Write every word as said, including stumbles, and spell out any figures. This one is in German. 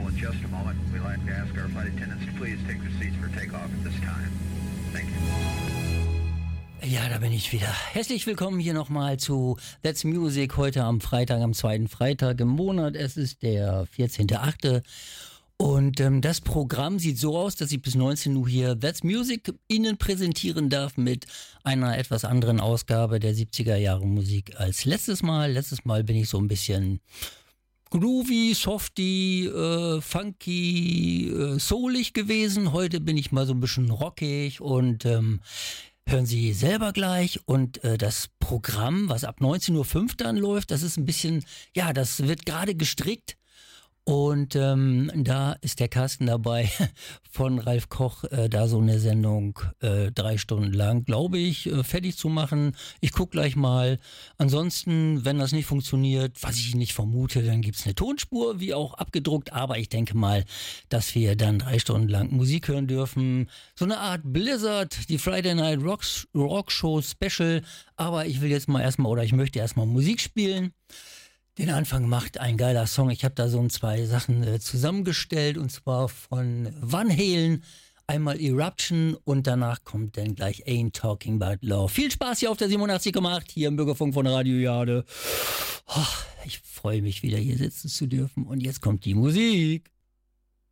terminal in just a moment. We'd like to ask our flight attendants to please take their seats for takeoff at this time. Thank you. Ja, da bin ich wieder. Herzlich willkommen hier nochmal zu That's Music, heute am Freitag, am zweiten Freitag im Monat. Es ist der vierzehnter achte und ähm, das Programm sieht so aus, dass ich bis neunzehn Uhr hier That's Music Ihnen präsentieren darf mit einer etwas anderen Ausgabe der siebziger Jahre Musik als letztes Mal. Letztes Mal bin ich so ein bisschen groovy, softy, äh, funky, äh, soulig gewesen. Heute bin ich mal so ein bisschen rockig und ähm, hören Sie selber gleich. Und äh, das Programm, was ab neunzehn Uhr fünf dann läuft, das ist ein bisschen, ja, das wird gerade gestrickt. Und ähm, da ist der Carsten dabei von Ralf Koch, äh, da so eine Sendung äh, drei Stunden lang, glaube ich, äh, fertig zu machen. Ich gucke gleich mal. Ansonsten, wenn das nicht funktioniert, was ich nicht vermute, dann gibt's eine Tonspur, wie auch abgedruckt. Aber ich denke mal, dass wir dann drei Stunden lang Musik hören dürfen. So eine Art Blizzard, die Friday Night Rocks, Rock Show Special. Aber ich will jetzt mal erstmal, oder ich möchte erstmal Musik spielen. Den Anfang macht ein geiler Song. Ich habe da so ein, zwei Sachen äh, zusammengestellt, und zwar von Van Halen, einmal Eruption und danach kommt dann gleich Ain't Talking About Love. Viel Spaß hier auf der siebenundachtzig Komma acht, hier im Bürgerfunk von Radio Jade. Oh, ich freue mich wieder hier sitzen zu dürfen und jetzt kommt die Musik.